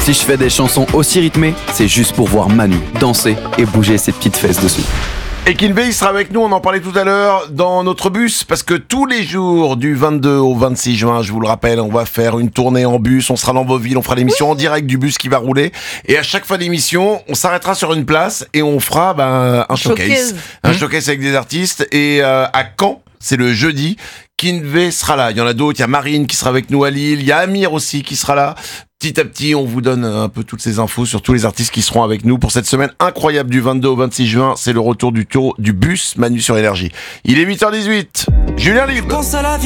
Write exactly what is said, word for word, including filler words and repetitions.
Si je fais des chansons aussi rythmées, c'est juste pour voir Manu danser et bouger ses petites fesses dessus. Et Kinvey, il sera avec nous, on en parlait tout à l'heure, dans notre bus, parce que tous les jours, du vingt-deux au vingt-six juin, je vous le rappelle, on va faire une tournée en bus, on sera dans vos villes, on fera l'émission en direct du bus qui va rouler, et à chaque fin d'émission, on s'arrêtera sur une place, et on fera ben, un showcase. Showcase. Un Mmh. showcase avec des artistes, et euh, à Caen, c'est le jeudi, Kinvey sera là. Il y en a d'autres, il y a Marine qui sera avec nous à Lille, il y a Amir aussi qui sera là. Petit à petit, on vous donne un peu toutes ces infos sur tous les artistes qui seront avec nous pour cette semaine incroyable du vingt-deux au vingt-six juin. C'est le retour du tour du bus Manu sur Énergie. Il est huit heures dix-huit. Julien Libre.